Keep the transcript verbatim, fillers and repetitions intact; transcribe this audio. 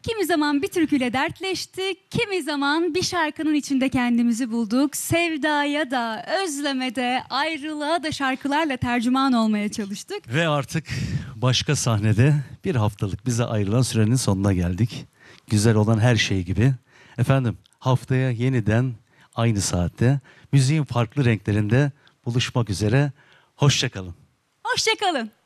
Kimi zaman bir türküyle dertleştik, kimi zaman bir şarkının içinde kendimizi bulduk. Sevdaya da, özleme de, ayrılığa da şarkılarla tercüman olmaya çalıştık. Ve artık başka sahnede bir haftalık bize ayrılan sürenin sonuna geldik. Güzel olan her şey gibi. Efendim haftaya yeniden aynı saatte müziğin farklı renklerinde buluşmak üzere. Hoşça kalın. Hoşça kalın.